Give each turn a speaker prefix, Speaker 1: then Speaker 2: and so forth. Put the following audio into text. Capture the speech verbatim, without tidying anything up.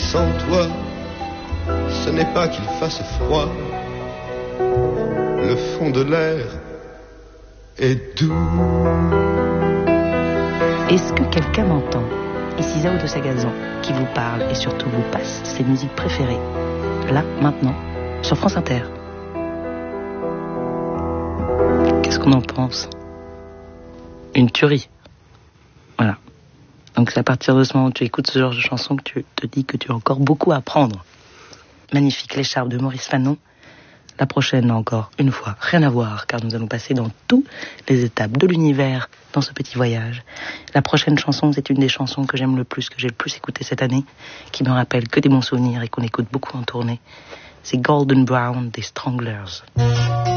Speaker 1: sans toi, ce n'est pas qu'il fasse froid. Le fond de l'air est doux.
Speaker 2: Est-ce que quelqu'un m'entend? Ici Zao de Sagazan qui vous parle et surtout vous passe ses musiques préférées. Là, maintenant, sur France Inter. Qu'est-ce qu'on en pense? Une tuerie. Voilà. Donc c'est à partir de ce moment où tu écoutes ce genre de chanson que tu te dis que tu as encore beaucoup à apprendre. Magnifique, l'écharpe de Maurice Fanon. La prochaine, encore une fois, rien à voir, car nous allons passer dans toutes les étapes de l'univers dans ce petit voyage. La prochaine chanson, c'est une des chansons que j'aime le plus, que j'ai le plus écoutée cette année, qui me rappelle que des bons souvenirs et qu'on écoute beaucoup en tournée. C'est Golden Brown des Stranglers.